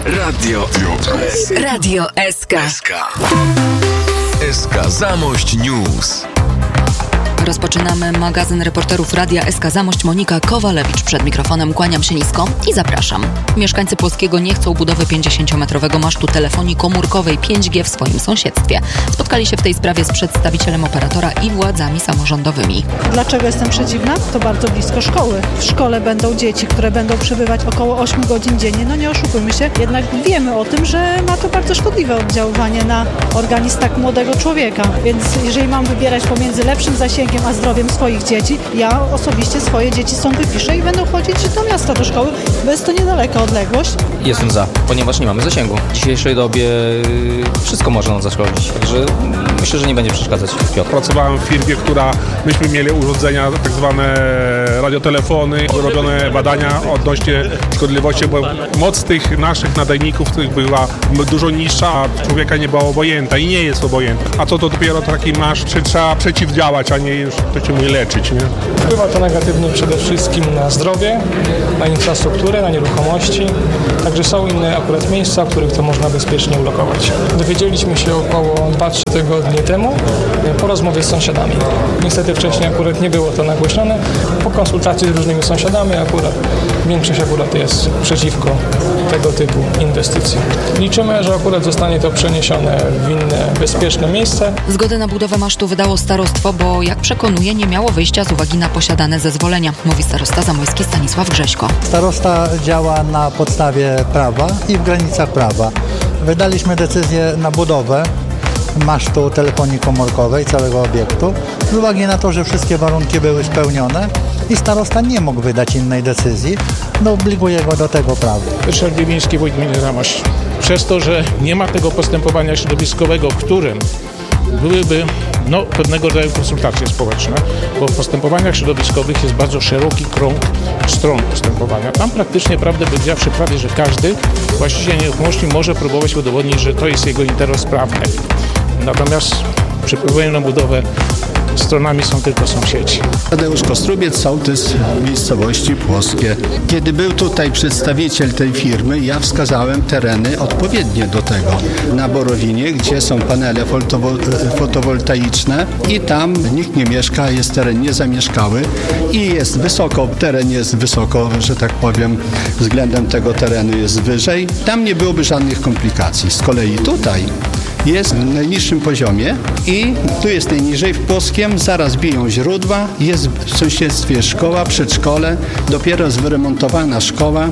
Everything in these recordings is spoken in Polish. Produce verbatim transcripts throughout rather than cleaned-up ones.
Radio S. Radio S K. S K. S K Zamość News. Rozpoczynamy magazyn reporterów Radia S K Zamość. Monika Kowalewicz przed mikrofonem. Kłaniam się nisko i zapraszam. Mieszkańcy Płockiego nie chcą budowy pięćdziesięciometrowego masztu telefonii komórkowej pięć G w swoim sąsiedztwie. Spotkali się w tej sprawie z przedstawicielem operatora i władzami samorządowymi. Dlaczego jestem przeciwna? To bardzo blisko szkoły. W szkole będą dzieci, które będą przebywać około osiem godzin dziennie. No nie oszukujmy się, jednak wiemy o tym, że ma to bardzo szkodliwe oddziaływanie na organizm tak młodego człowieka. Więc jeżeli mam wybierać pomiędzy lepszym zasięgiem a zdrowiem swoich dzieci, ja osobiście swoje dzieci stąd wypiszę i będą chodzić do miasta, do szkoły, bo jest to niedaleka odległość. Jestem za, ponieważ nie mamy zasięgu. W dzisiejszej dobie wszystko może nam zaszkodzić, także myślę, że nie będzie przeszkadzać. Piotr. Pracowałem w firmie, która myśmy mieli urządzenia, tak zwane radiotelefony, robione badania odnośnie szkodliwości, bo moc tych naszych nadajników tych była dużo niższa, a człowieka nie była obojętna i nie jest obojętna. A co to dopiero taki masz, czy trzeba przeciwdziałać, a nie już to się mówi leczyć, nie? Wpływa to negatywnie przede wszystkim na zdrowie, na infrastrukturę, na nieruchomości. Także są inne akurat miejsca, w których to można bezpiecznie ulokować. Dowiedzieliśmy się około dwa trzy tygodnie temu po rozmowie z sąsiadami. Niestety wcześniej akurat nie było to nagłośnione. Po konsultacji z różnymi sąsiadami akurat większość akurat jest przeciwko tego typu inwestycji. Liczymy, że akurat zostanie to przeniesione w inne bezpieczne miejsce. Zgodę na budowę masztu wydało starostwo, bo jak przekonuje, nie miało wyjścia z uwagi na posiadane zezwolenia, mówi starosta zamojski Stanisław Grześko. Starosta działa na podstawie prawa i w granicach prawa. Wydaliśmy decyzję na budowę masztu telefonii komórkowej całego obiektu z uwagi na to, że wszystkie warunki były spełnione i starosta nie mógł wydać innej decyzji, no obliguje go do tego prawo. Ryszard Wiewiński, wójt gminy Zamość. Przez to, że nie ma tego postępowania środowiskowego, w którym byłyby no, pewnego rodzaju konsultacje społeczne, bo w postępowaniach środowiskowych jest bardzo szeroki krąg stron postępowania. Tam praktycznie, prawdę powiedziawszy, prawie że każdy właściciel nieruchomości może próbować udowodnić, że to jest jego interes prawny. Natomiast przy próbowaniu na budowę stronami są tylko sąsiedzi. Tadeusz Kostrubiec, sołtys miejscowości Płockie. Kiedy był tutaj przedstawiciel tej firmy, ja wskazałem tereny odpowiednie do tego. Na Borowinie, gdzie są panele fotowoltaiczne i tam nikt nie mieszka, jest teren niezamieszkały i jest wysoko, teren jest wysoko, że tak powiem, względem tego terenu jest wyżej. Tam nie byłoby żadnych komplikacji. Z kolei tutaj jest w najniższym poziomie i tu jest najniżej w Płockiem, zaraz biją źródła, jest w sąsiedztwie szkoła, przedszkole, dopiero jest wyremontowana szkoła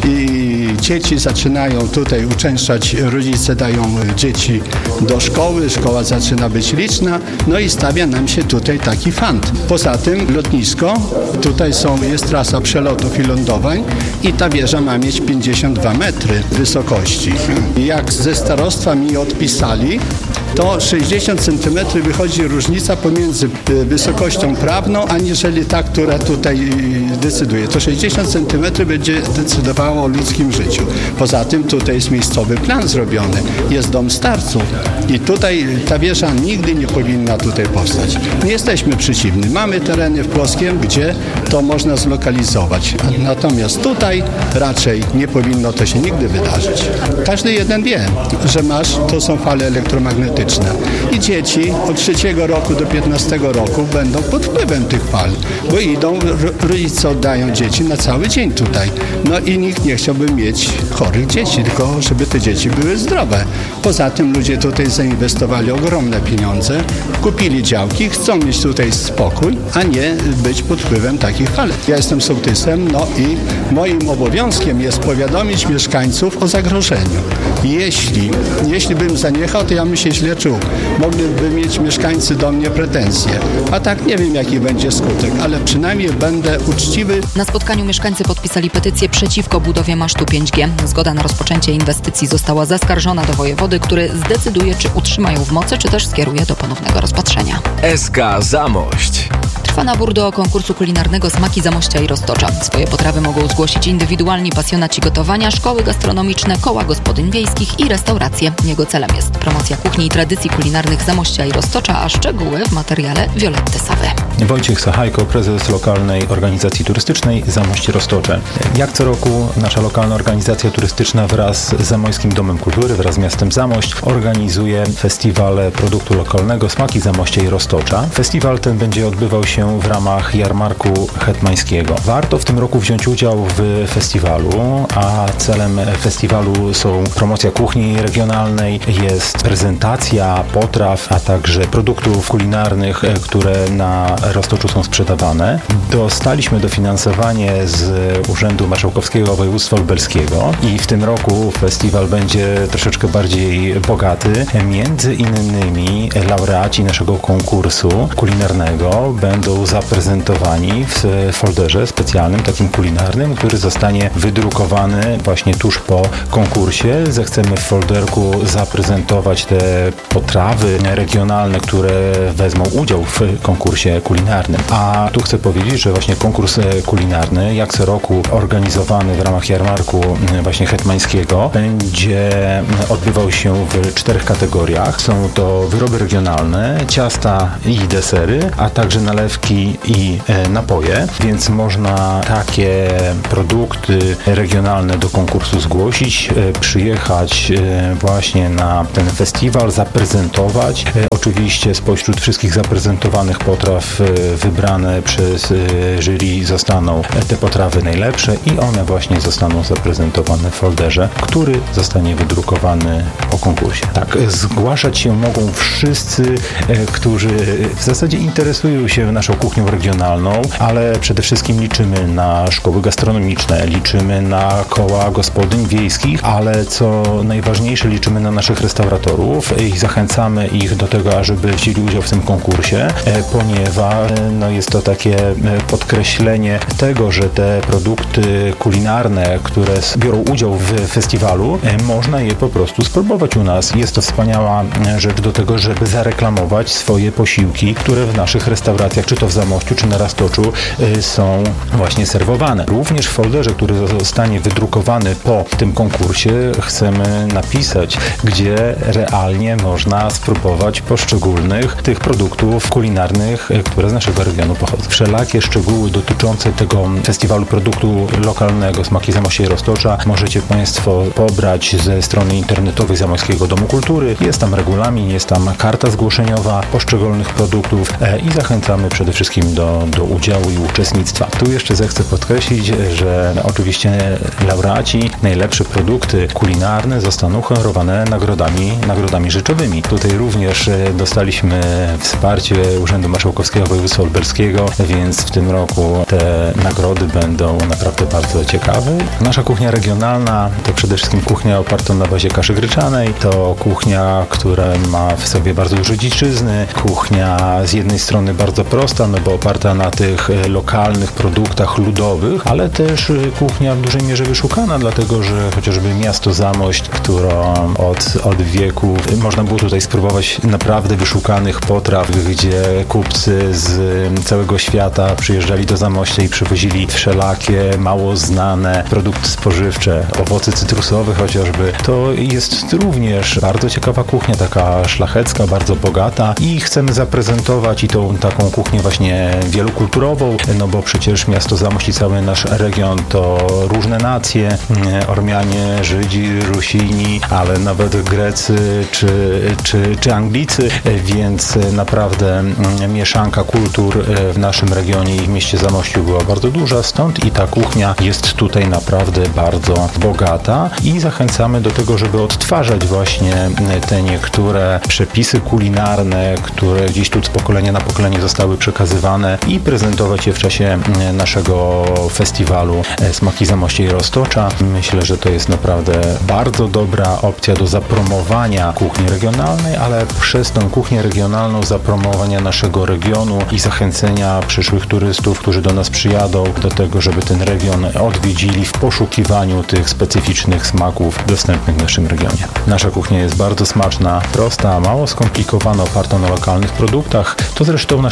i dzieci zaczynają tutaj uczęszczać, rodzice dają dzieci do szkoły, szkoła zaczyna być liczna, no i stawia nam się tutaj taki fant. Poza tym lotnisko, tutaj są, jest trasa przelotów i lądowań i ta wieża ma mieć pięćdziesiąt dwa metry wysokości. Jak ze starostwa mi odpisali, to sześćdziesiąt centymetrów wychodzi różnica pomiędzy wysokością prawną, aniżeli ta, która tutaj decyduje. To sześćdziesiąt centymetrów będzie decydowało o ludzkim życiu. Poza tym tutaj jest miejscowy plan zrobiony. Jest dom starców i tutaj ta wieża nigdy nie powinna tutaj powstać. Nie jesteśmy przeciwni. Mamy tereny w Płockiem, gdzie to można zlokalizować. Natomiast tutaj raczej nie powinno to się nigdy wydarzyć. Każdy jeden wie, że masz, to są fale elektromagnetyczne. I dzieci od trzeciego roku do piętnastego roku będą pod wpływem tych fal, bo idą, rodzice oddają dzieci na cały dzień tutaj. No i nikt nie chciałby mieć chorych dzieci, tylko żeby te dzieci były zdrowe. Poza tym ludzie tutaj zainwestowali ogromne pieniądze, kupili działki, chcą mieć tutaj spokój, a nie być pod wpływem takich fal. Ja jestem sołtysem, no i moim obowiązkiem jest powiadomić mieszkańców o zagrożeniu. Jeśli, jeśli bym zaniechał, to ja bym się źle czuł. Mogliby mieć mieszkańcy do mnie pretensje. A tak nie wiem, jaki będzie skutek, ale przynajmniej będę uczciwy. Na spotkaniu mieszkańcy podpisali petycję przeciwko budowie masztu pięć G. Zgoda na rozpoczęcie inwestycji została zaskarżona do wojewody, który zdecyduje, czy utrzyma ją w mocy, czy też skieruje do ponownego rozpatrzenia. S K Zamość. Trwa nabór do konkursu kulinarnego Smaki Zamościa i Roztocza. Swoje potrawy mogą zgłosić indywidualni pasjonaci gotowania, szkoły gastronomiczne, koła gospodyń wiejskich i restauracje. Jego celem jest promocja kuchni i tradycji kulinarnych Zamościa i Roztocza, a szczegóły w materiale Violetty Sawy. Wojciech Sachajko, prezes lokalnej organizacji turystycznej Zamość Roztocze. Jak co roku nasza lokalna organizacja turystyczna wraz z Zamojskim Domem Kultury, wraz z miastem Zamość organizuje festiwal produktu lokalnego Smaki Zamościa i Roztocza. Festiwal ten będzie odbywał się w ramach jarmarku hetmańskiego. Warto w tym roku wziąć udział w festiwalu, a celem festiwalu są promocja kuchni regionalnej, jest prezentacja potraw, a także produktów kulinarnych, które na Roztoczu są sprzedawane. Dostaliśmy dofinansowanie z Urzędu Marszałkowskiego Województwa Lubelskiego i w tym roku festiwal będzie troszeczkę bardziej bogaty. Między innymi laureaci naszego konkursu kulinarnego będą zaprezentowani w folderze specjalnym, takim kulinarnym, który zostanie wydrukowany właśnie tuż po konkursie. Zechcemy w folderku zaprezentować te potrawy regionalne, które wezmą udział w konkursie kulinarnym. A tu chcę powiedzieć, że właśnie konkurs kulinarny, jak co roku organizowany w ramach jarmarku właśnie hetmańskiego, będzie odbywał się w czterech kategoriach. Są to wyroby regionalne, ciasta i desery, a także nalewki i napoje, więc można takie produkty regionalne do konkursu zgłosić, przyjechać właśnie na ten festiwal, zaprezentować. Oczywiście spośród wszystkich zaprezentowanych potraw wybrane przez jury zostaną te potrawy najlepsze i one właśnie zostaną zaprezentowane w folderze, który zostanie wydrukowany po konkursie. Tak, zgłaszać się mogą wszyscy, którzy w zasadzie interesują się naszą kuchnią regionalną, ale przede wszystkim liczymy na szkoły gastronomiczne, liczymy na koła gospodyń wiejskich, ale co najważniejsze, liczymy na naszych restauratorów i zachęcamy ich do tego, ażeby wzięli udział w tym konkursie, ponieważ no, jest to takie podkreślenie tego, że te produkty kulinarne, które biorą udział w festiwalu, można je po prostu spróbować u nas. Jest to wspaniała rzecz do tego, żeby zareklamować swoje posiłki, które w naszych restauracjach, czy to w Zamościu, czy na Roztoczu są właśnie serwowane. Również w folderze, który zostanie wydrukowany po tym konkursie, chcemy napisać, gdzie realnie można spróbować poszczególnych tych produktów kulinarnych, które z naszego regionu pochodzą. Wszelakie szczegóły dotyczące tego festiwalu produktu lokalnego Smaki Zamościa i Roztocza możecie Państwo pobrać ze strony internetowej Zamojskiego Domu Kultury. Jest tam regulamin, jest tam karta zgłoszeniowa poszczególnych produktów i zachęcamy przede wszystkim do, do udziału i uczestnictwa. Tu jeszcze zechcę podkreślić, że oczywiście laureaci, najlepsze produkty kulinarne zostaną honorowane nagrodami, nagrodami rzeczowymi. Tutaj również dostaliśmy wsparcie Urzędu Marszałkowskiego Województwa Lubelskiego, więc w tym roku te nagrody będą naprawdę bardzo ciekawe. Nasza kuchnia regionalna to przede wszystkim kuchnia oparta na bazie kaszy gryczanej. To kuchnia, która ma w sobie bardzo dużo dziczyzny. Kuchnia z jednej strony bardzo prosta, no bo oparta na tych lokalnych produktach ludowych, ale też kuchnia w dużej mierze wyszukana, dlatego że chociażby miasto Zamość, którą od, od wieków można było tutaj spróbować naprawdę wyszukanych potraw, gdzie kupcy z całego świata przyjeżdżali do Zamościa i przywozili wszelakie mało znane produkty spożywcze, owoce cytrusowe chociażby. To jest również bardzo ciekawa kuchnia, taka szlachecka, bardzo bogata i chcemy zaprezentować i tą taką kuchnię właśnie wielokulturową, no bo przecież miasto Zamość i cały nasz region to różne nacje, Ormianie, Żydzi, Rusini, ale nawet Grecy czy, czy, czy Anglicy, więc naprawdę mieszanka kultur w naszym regionie i w mieście Zamościu była bardzo duża, stąd i ta kuchnia jest tutaj naprawdę bardzo bogata i zachęcamy do tego, żeby odtwarzać właśnie te niektóre przepisy kulinarne, które gdzieś tu z pokolenia na pokolenie zostały przekazywane i prezentować je w czasie naszego festiwalu Smaki Zamościa i Roztocza. Myślę, że to jest naprawdę bardzo dobra opcja do zapromowania kuchni regionalnej, ale przez tą kuchnię regionalną zapromowania naszego regionu i zachęcenia przyszłych turystów, którzy do nas przyjadą, do tego, żeby ten region odwiedzili w poszukiwaniu tych specyficznych smaków dostępnych w naszym regionie. Nasza kuchnia jest bardzo smaczna, prosta, mało skomplikowana, oparta na lokalnych produktach. To zresztą nasze jury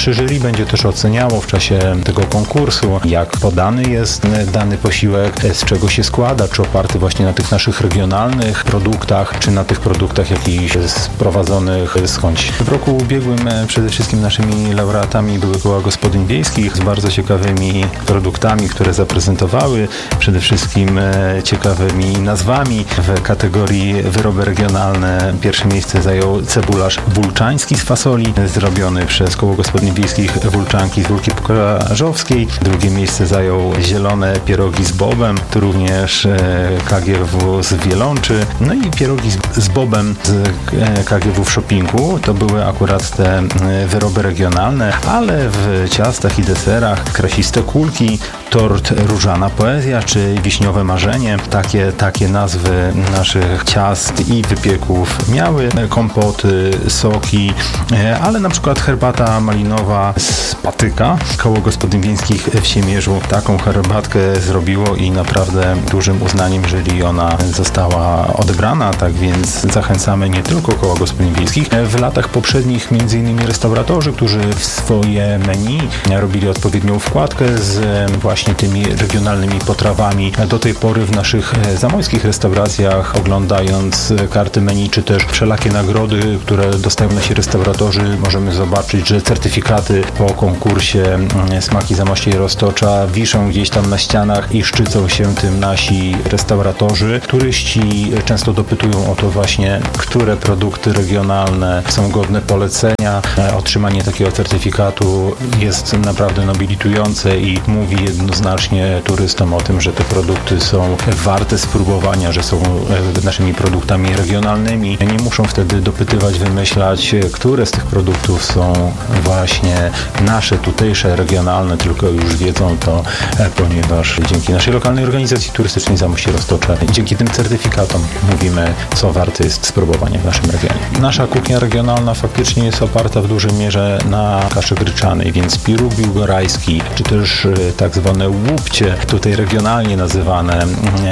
będzie też oceniało w czasie tego konkursu, jak podany jest dany posiłek, z czego się składa, czy oparty właśnie na tych naszych regionalnych produktach, czy na tych produktach jakichś sprowadzonych skądś. W roku ubiegłym przede wszystkim naszymi laureatami były koła gospodyń wiejskich z bardzo ciekawymi produktami, które zaprezentowały, przede wszystkim ciekawymi nazwami. W kategorii wyroby regionalne pierwsze miejsce zajął cebularz wulczański z fasoli, zrobiony przez koło gospodyń wiejskich Wulczanki z Wólki Pokażowskiej. Drugie miejsce zajął zielone pierogi z bobem, tu również K G W z Wielączy. No i pierogi z bobem z K G W w Shoppingu. To były akurat te wyroby regionalne, ale w ciastach i deserach krasiste kulki, tort różana poezja czy wiśniowe marzenie. Takie, takie nazwy naszych ciast i wypieków miały. Kompoty, soki, ale na przykład herbata malinowa z patyka. Koło gospodyń wiejskich w Siemierzu taką herbatkę zrobiło i naprawdę dużym uznaniem, jeżeli ona została odebrana, tak więc zachęcamy nie tylko koła gospodyń wiejskich. W latach poprzednich między innymi restauratorzy, którzy w swoje menu robili odpowiednią wkładkę z właśnie tymi regionalnymi potrawami. Do tej pory w naszych zamojskich restauracjach, oglądając karty menu, czy też wszelakie nagrody, które dostają nasi restauratorzy, możemy zobaczyć, że certyfikaty po konkursie Smaki Zamościa i Roztocza wiszą gdzieś tam na ścianach i szczycą się tym nasi restauratorzy. Turyści często dopytują o to właśnie, które produkty regionalne są godne polecenia. Otrzymanie takiego certyfikatu jest naprawdę nobilitujące i mówi jednoznacznie turystom o tym, że te produkty są warte spróbowania, że są naszymi produktami regionalnymi. Nie muszą wtedy dopytywać, wymyślać, które z tych produktów są właśnie nasze, tutejsze, regionalne, tylko już wiedzą to, ponieważ dzięki naszej lokalnej organizacji turystycznej Zamoście Roztocze, dzięki tym certyfikatom mówimy, co warte jest spróbowania w naszym regionie. Nasza kuchnia regionalna faktycznie jest oparta w dużej mierze na kaszy gryczanej, więc piruk biłgorajski, czy też tak zwane łupcie, tutaj regionalnie nazywane,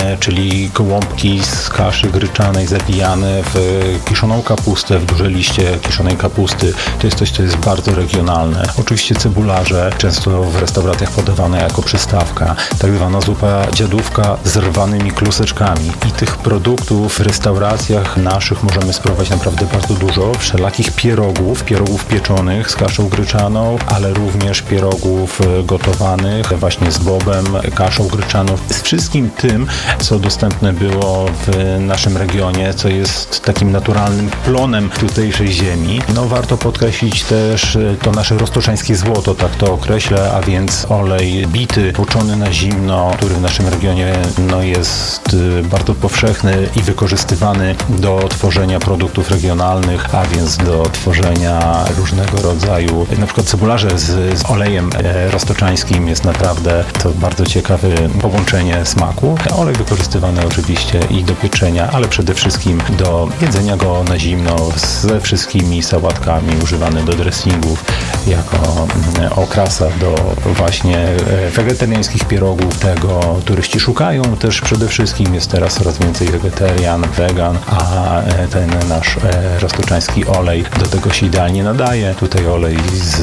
czyli gołąbki z kaszy gryczanej zawijane w kiszoną kapustę, w duże liście kiszonej kapusty. To jest coś, co jest bardzo regionalne. Oczywiście cebularze, często w restauracjach podawane jako przystawka, tak zwana zupa dziadówka z rwanymi kluseczkami. I tych produktów w restauracjach naszych możemy spróbować naprawdę bardzo dużo. Wszelakich pierogów, pierogów pieczonych z kaszą gryczaną, ale również pierogów gotowanych właśnie z bobem, kaszą gryczaną. Z wszystkim tym, co dostępne było w naszym regionie, co jest takim naturalnym plonem tutejszej ziemi. No warto podkreślić też to nasze roztoczańskie złoto, tak to określę, a więc olej bity, tłoczony na zimno, który w naszym regionie no, jest bardzo powszechny i wykorzystywany do tworzenia produktów regionalnych, a więc do tworzenia różnego rodzaju, na przykład cebularze z, z olejem roztoczańskim jest naprawdę to bardzo ciekawe połączenie smaku. Olej wykorzystywany oczywiście i do pieczenia, ale przede wszystkim do jedzenia go na zimno ze wszystkimi sałatkami, używany do dressingów jako okrasa do właśnie wegetariańskich pierogów. Tego turyści szukają też przede wszystkim. Jest teraz coraz więcej wegetarian, wegan, a ten nasz roztoczański olej do tego się idealnie nadaje. Tutaj olej z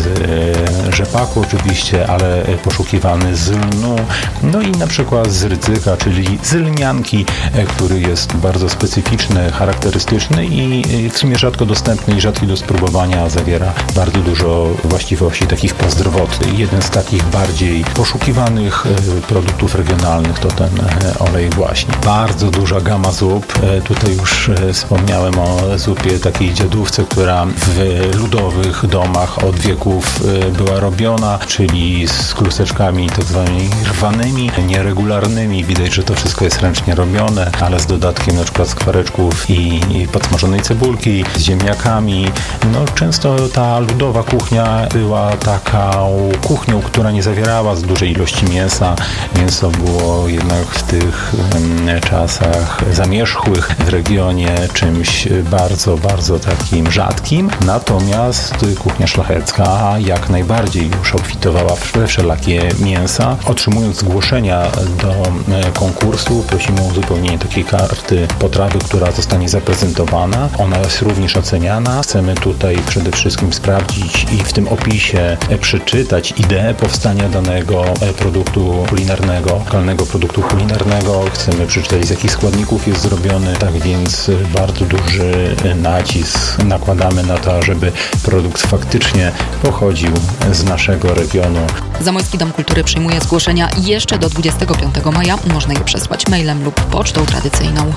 rzepaku oczywiście, ale poszukiwany z lnu, no i na przykład z rydzyka, czyli z lnianki, który jest bardzo specyficzny, charakterystyczny i w sumie rzadko dostępny i rzadki do spróbowania, zawiera bardzo dużo właściwości takich prozdrowotnych. Jeden z takich bardziej poszukiwanych produktów regionalnych to ten olej właśnie. Bardzo duża gama zup. Tutaj już wspomniałem o zupie takiej dziadówce, która w ludowych domach od wieków była robiona, czyli z kluseczkami tak zwanymi rwanymi, nieregularnymi. Widać, że to wszystko jest ręcznie robione, ale z dodatkiem na przykład skwareczków i podsmażonej cebulki, z ziemniakami. No często ta ludowa kuchnia była taką kuchnią, która nie zawierała z dużej ilości mięsa. Mięso było jednak w tych um, czasach zamierzchłych w regionie czymś bardzo, bardzo takim rzadkim. Natomiast kuchnia szlachecka jak najbardziej już obfitowała we wszelakie mięsa Zamojska. Otrzymując zgłoszenia do konkursu, prosimy o uzupełnienie takiej karty potrawy, która zostanie zaprezentowana. Ona jest również oceniana. Chcemy tutaj przede wszystkim sprawdzić i w tym opisie przeczytać ideę powstania danego produktu kulinarnego, lokalnego produktu kulinarnego. Chcemy przeczytać, z jakich składników jest zrobiony. Tak więc bardzo duży nacisk nakładamy na to, żeby produkt faktycznie pochodził z naszego regionu. Zamojski Dom Kultury przyjmuje zgłoszenia jeszcze do dwudziestego piątego maja. Można je przesłać mailem lub pocztą tradycyjną.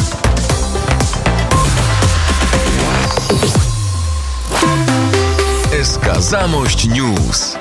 S K Zamość News.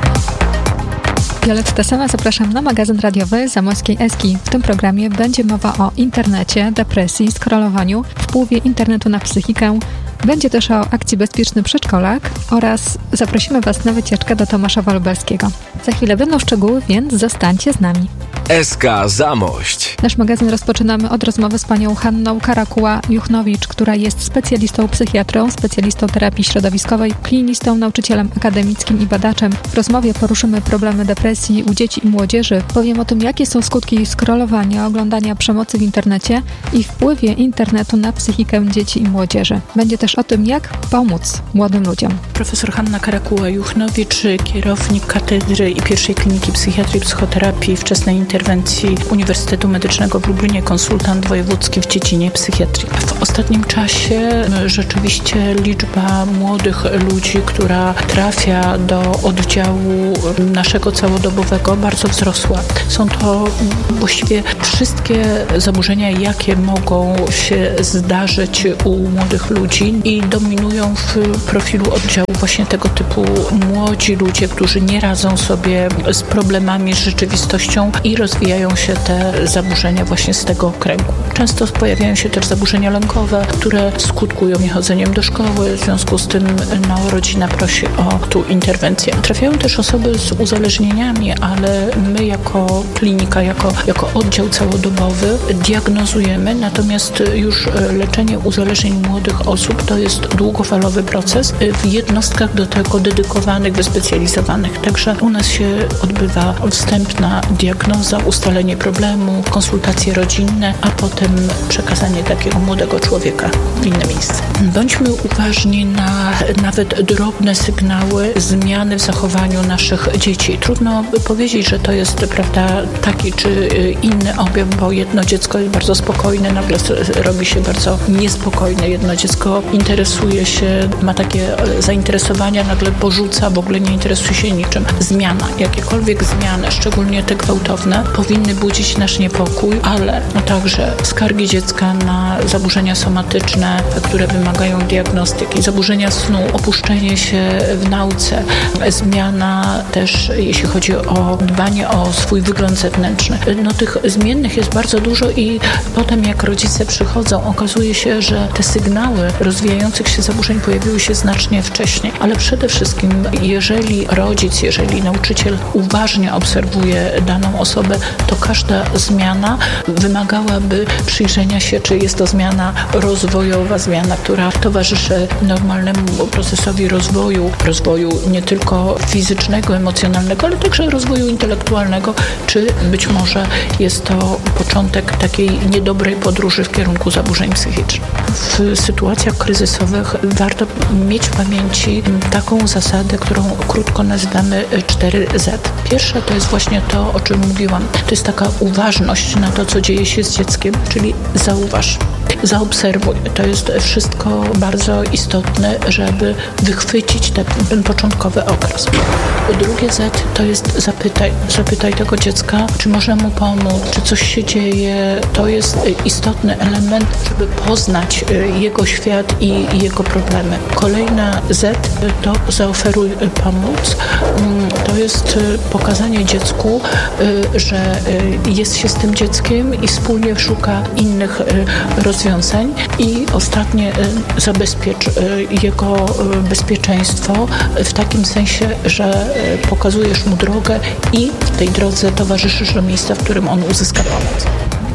Violetta Sama, zapraszam na magazyn radiowy Zamojskiej Eski. W tym programie będzie mowa o internecie, depresji, scrollowaniu, wpływie internetu na psychikę. Będzie też o akcji Bezpieczny Przedszkolak oraz zaprosimy Was na wycieczkę do Tomaszowa Lubelskiego. Za chwilę będą szczegóły, więc zostańcie z nami. S K Zamość. Nasz magazyn rozpoczynamy od rozmowy z panią Hanną Karakuła-Juchnowicz, która jest specjalistą psychiatrą, specjalistą terapii środowiskowej, klinistą, nauczycielem akademickim i badaczem. W rozmowie poruszymy problemy depresji u dzieci i młodzieży. Powiem o tym, jakie są skutki scrollowania, oglądania przemocy w internecie i wpływie internetu na psychikę dzieci i młodzieży. Będzie też o tym, jak pomóc młodym ludziom. Profesor Hanna Karakuła-Juchnowicz, kierownik Katedry i Pierwszej Kliniki Psychiatrii i Psychoterapii Wczesnej Interwencji Uniwersytetu Medycznego w Lublinie, konsultant wojewódzki w dziedzinie psychiatrii. W ostatnim czasie rzeczywiście liczba młodych ludzi, która trafia do oddziału naszego całodobowego, bardzo wzrosła. Są to właściwie wszystkie zaburzenia, jakie mogą się zdarzyć u młodych ludzi i dominują w profilu oddziału właśnie tego typu młodzi ludzie, którzy nie radzą sobie z problemami, z rzeczywistością i rozwijają się te zaburzenia właśnie z tego kręgu. Często pojawiają się też zaburzenia lękowe, które skutkują niechodzeniem do szkoły. W związku z tym no, rodzina prosi o tu interwencję. Trafiają też osoby z uzależnieniami, ale my jako klinika, jako, jako oddział całodobowy diagnozujemy, natomiast już leczenie uzależnień młodych osób to jest długofalowy proces w jednostkach do tego dedykowanych, wyspecjalizowanych. Także u nas się odbywa wstępna diagnoza, ustalenie problemu, konsultacje rodzinne, a potem przekazanie takiego młodego człowieka w inne miejsce. Bądźmy uważni na nawet drobne sygnały zmiany w zachowaniu naszych dzieci. Trudno powiedzieć, że to jest, prawda, taki czy inny objaw, bo jedno dziecko jest bardzo spokojne, nagle robi się bardzo niespokojne. Jedno dziecko interesuje się, ma takie zainteresowania, nagle porzuca, w ogóle nie interesuje się niczym. Zmiana, jakiekolwiek zmiany, szczególnie te gwałtowne, powinny budzić nasz niepokój, ale no także skargi dziecka na zaburzenia somatyczne, które wymagają diagnostyki, zaburzenia snu, opuszczenie się w nauce, zmiana też, jeśli chodzi o dbanie o swój wygląd zewnętrzny. No tych zmiennych jest bardzo dużo i potem jak rodzice przychodzą, okazuje się, że te sygnały rozwijających się zaburzeń pojawiły się znacznie wcześniej, ale przede wszystkim jeżeli rodzic, jeżeli nauczyciel uważnie obserwuje daną osobę, to każda zmiana wymagałaby przyjrzenia się, czy jest to zmiana rozwojowa, zmiana, która towarzyszy normalnemu procesowi rozwoju, rozwoju nie tylko fizycznego, emocjonalnego, ale także rozwoju intelektualnego, czy być może jest to początek takiej niedobrej podróży w kierunku zaburzeń psychicznych. W sytuacjach kryzysowych warto mieć w pamięci taką zasadę, którą krótko nazywamy cztery zet. Pierwsza to jest właśnie to, o czym mówiłam. To jest taka uważność na to, co dzieje się z dzieckiem, czyli zauważ, zaobserwuj. To jest wszystko bardzo istotne, żeby wychwycić ten, ten początkowy okres. Drugie zet to jest zapytaj. Zapytaj tego dziecka, czy może mu pomóc, czy coś się dzieje. To jest istotny element, żeby poznać jego świat i jego problemy. Kolejna zet to zaoferuj pomóc. To jest pokazanie dziecku, że jest się z tym dzieckiem i wspólnie szuka innych rozwiązań. I ostatnie, zabezpiecz jego bezpieczeństwo w takim sensie, że pokazujesz mu drogę i w tej drodze towarzyszysz do miejsca, w którym on uzyska pomoc.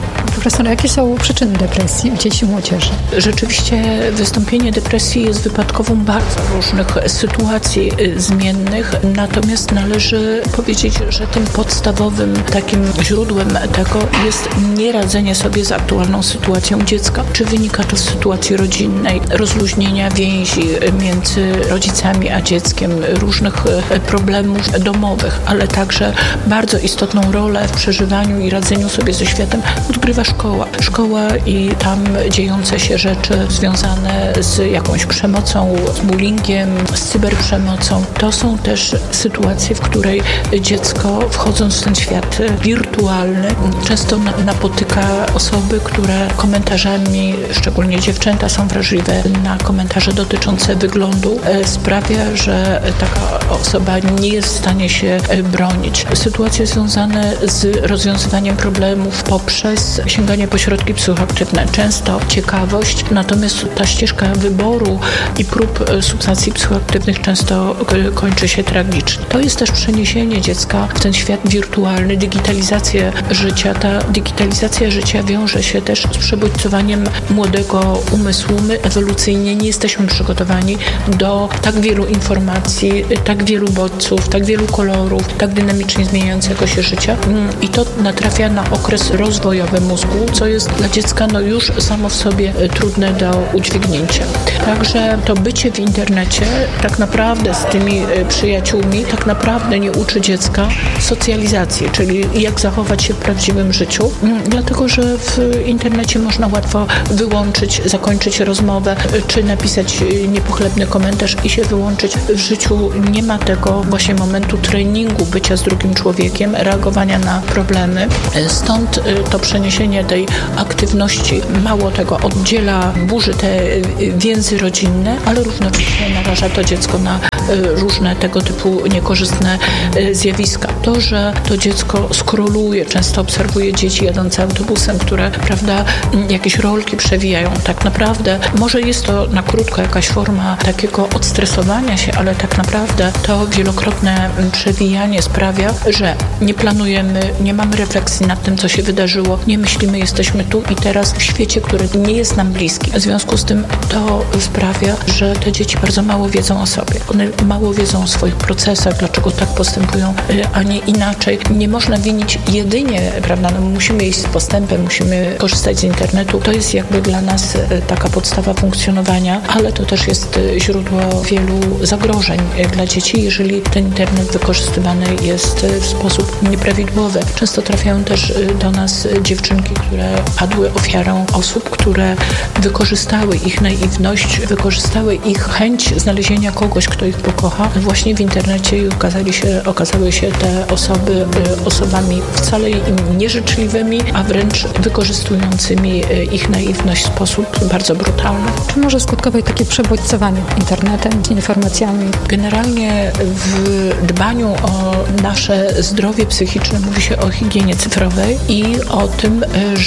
profesor, jakie są przyczyny depresji u dzieci i młodzieży? Rzeczywiście wystąpienie depresji jest wypadkową bardzo różnych sytuacji zmiennych, natomiast należy powiedzieć, że tym podstawowym takim źródłem tego jest nieradzenie sobie z aktualną sytuacją dziecka. Czy wynika to z sytuacji rodzinnej, rozluźnienia więzi między rodzicami a dzieckiem, różnych problemów domowych, ale także bardzo istotną rolę w przeżywaniu i radzeniu sobie ze światem odgrywa szkoła. Szkoła i tam dziejące się rzeczy związane z jakąś przemocą, z bullyingiem, z cyberprzemocą. To są też sytuacje, w której dziecko, wchodząc w ten świat wirtualny, często napotyka osoby, które komentarzami, szczególnie dziewczęta, są wrażliwe na komentarze dotyczące wyglądu. Sprawia, że taka osoba nie jest w stanie się bronić. Sytuacje związane z rozwiązywaniem problemów poprzez sięganie po środki psychoaktywne. Często ciekawość, natomiast ta ścieżka wyboru i prób substancji psychoaktywnych często kończy się tragicznie. To jest też przeniesienie dziecka w ten świat wirtualny, digitalizacja życia. Ta digitalizacja życia wiąże się też z przebodźcowaniem młodego umysłu. My ewolucyjnie nie jesteśmy przygotowani do tak wielu informacji, tak wielu bodźców, tak wielu kolorów, tak dynamicznie zmieniającego się życia i to natrafia na okres rozwojowy mózgu, co jest dla dziecka no już samo w sobie trudne do udźwignięcia. Także to bycie w internecie tak naprawdę z tymi przyjaciółmi tak naprawdę nie uczy dziecka socjalizacji, czyli jak zachować się w prawdziwym życiu, dlatego że w internecie można łatwo wyłączyć, zakończyć rozmowę, czy napisać niepochlebny komentarz i się wyłączyć. W życiu nie ma tego właśnie momentu treningu bycia z drugim człowiekiem, reagowania na problemy. Stąd to przeniesienie tej aktywności, mało tego, oddziela, burzy te więzy rodzinne, ale równocześnie naraża to dziecko na różne tego typu niekorzystne zjawiska. To, że to dziecko skroluje, często obserwuje dzieci jadące autobusem, które, prawda, jakieś rolki przewijają. Tak naprawdę może jest to na krótko jakaś forma takiego odstresowania się, ale tak naprawdę to wielokrotne przewijanie sprawia, że nie planujemy, nie mamy refleksji nad tym, co się wydarzyło, nie myślimy, jesteśmy tu i teraz w świecie, który nie jest nam bliski. W związku z tym to sprawia, że te dzieci bardzo mało wiedzą o sobie. One mało wiedzą o swoich procesach, dlaczego tak postępują, a nie inaczej. Nie można winić jedynie, prawda, no musimy iść z postępem, musimy korzystać z internetu. To jest jakby dla nas taka podstawa funkcjonowania, ale to też jest źródło wielu zagrożeń dla dzieci, jeżeli ten internet wykorzystywany jest w sposób nieprawidłowy. Często trafiają też do nas dziewczynki, które padły ofiarą osób, które wykorzystały ich naiwność, wykorzystały ich chęć znalezienia kogoś, kto ich pokocha właśnie w internecie i okazali się, okazały się te osoby osobami wcale im nieżyczliwymi, a wręcz wykorzystującymi ich naiwność w sposób bardzo brutalny. Czy może skutkować takie przebodźcowanie internetem, informacjami? Generalnie w dbaniu o nasze zdrowie psychiczne mówi się o higienie cyfrowej i o tym,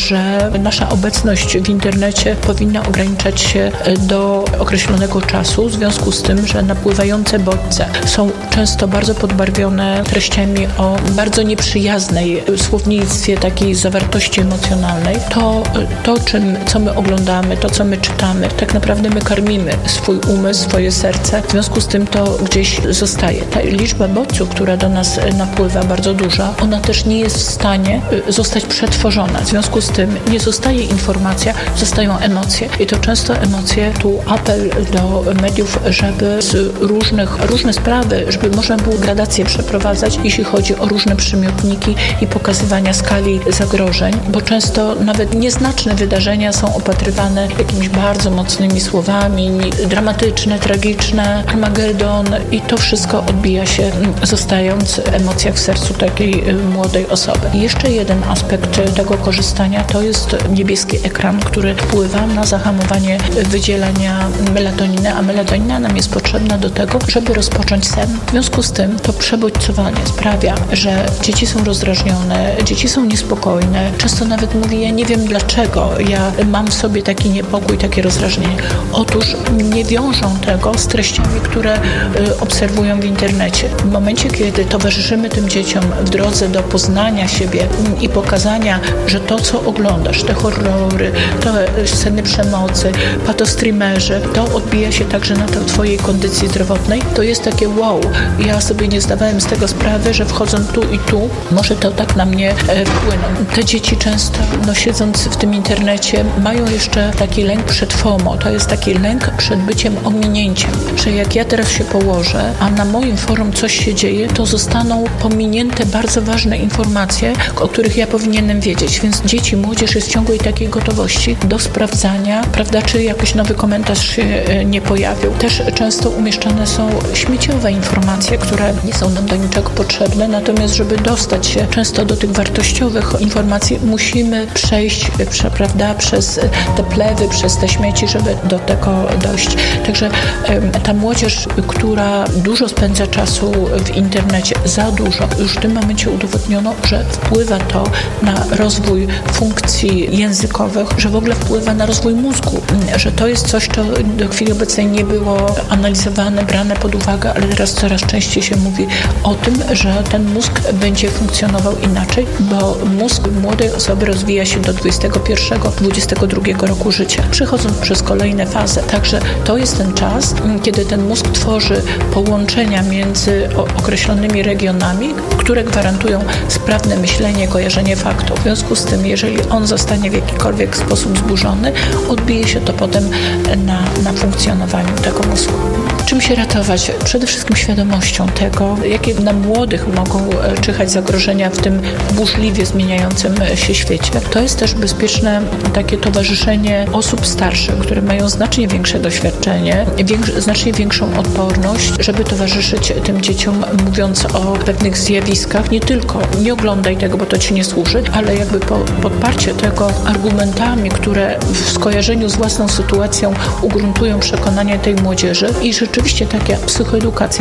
że nasza obecność w internecie powinna ograniczać się do określonego czasu, w związku z tym, że napływające bodźce są często bardzo podbarwione treściami o bardzo nieprzyjaznej słownictwie, takiej zawartości emocjonalnej. To, to czym, co my oglądamy, to, co my czytamy, tak naprawdę my karmimy swój umysł, swoje serce. W związku z tym to gdzieś zostaje. Ta liczba bodźców, która do nas napływa, bardzo duża, ona też nie jest w stanie zostać przetworzona. W związku z tym nie zostaje informacja, zostają emocje. I to często emocje, tu apel do mediów, żeby z różnych, różne sprawy, żeby można było gradację przeprowadzać, jeśli chodzi o różne przymiotniki i pokazywania skali zagrożeń, bo często nawet nieznaczne wydarzenia są opatrywane jakimiś bardzo mocnymi słowami, dramatyczne, tragiczne, Armagedon i to wszystko odbija się, zostając w emocjach w sercu takiej młodej osoby. I jeszcze jeden aspekt tego korzystania to jest niebieski ekran, który wpływa na zahamowanie wydzielania melatoniny, a melatonina nam jest potrzebna do tego, żeby rozpocząć sen. W związku z tym to przebodźcowanie sprawia, że dzieci są rozdrażnione, dzieci są niespokojne. Często nawet mówi, ja nie wiem dlaczego ja mam w sobie taki niepokój, takie rozdrażnienie. Otóż nie wiążą tego z treściami, które obserwują w internecie. W momencie, kiedy towarzyszymy tym dzieciom w drodze do poznania siebie i pokazania, że to, co oglądasz, te horrory, te sceny przemocy, patostreamerzy, to odbija się także na to twojej kondycji zdrowotnej, to jest takie wow. Ja sobie nie zdawałem z tego sprawy, że wchodząc tu i tu, może to tak na mnie wpłynąć. Te dzieci często, no siedząc w tym internecie, mają jeszcze taki lęk przed FOMO. To jest taki lęk przed byciem ominięciem, że jak ja teraz się położę, a na moim forum coś się dzieje, to zostaną pominięte bardzo ważne informacje, o których ja powinienem wiedzieć. Więc dzieci, młodzież jest w ciągłej takiej gotowości do sprawdzania, prawda, czy jakiś nowy komentarz się nie pojawił. Też często umieszczane są śmieciowe informacje, które nie są nam do niczego potrzebne, natomiast żeby dostać się często do tych wartościowych informacji, musimy przejść, prawda, przez te plewy, przez te śmieci, żeby do tego dojść. Także ta młodzież, która dużo spędza czasu w internecie, za dużo, już w tym momencie udowodniono, że wpływa to na rozwój funkcji językowych, że w ogóle wpływa na rozwój mózgu, że to jest coś, co do chwili obecnej nie było analizowane, brane pod uwagę, ale teraz coraz częściej się mówi o tym, że ten mózg będzie funkcjonował inaczej, bo mózg młodej osoby rozwija się do dwudziestego pierwszego dwudziestego drugiego roku życia, przechodząc przez kolejne fazy. Także to jest ten czas, kiedy ten mózg tworzy połączenia między określonymi regionami, które gwarantują sprawne myślenie, kojarzenie faktów. W związku z tym, jeżeli on zostanie w jakikolwiek sposób zburzony, odbije się to potem na, na funkcjonowaniu tego mózgu. Czym się ratować? Przede wszystkim świadomością tego, jakie na młodych mogą czyhać zagrożenia w tym burzliwie zmieniającym się świecie. To jest też bezpieczne takie towarzyszenie osób starszych, które mają znacznie większe doświadczenie, większe, znacznie większą odporność, żeby towarzyszyć tym dzieciom, mówiąc o pewnych zjawiskach. Nie tylko, nie oglądaj tego, bo to ci nie służy, ale jakby po, podparcie tego argumentami, które w skojarzeniu z własną sytuacją ugruntują przekonanie tej młodzieży i rzeczywiście taka psychoedukacja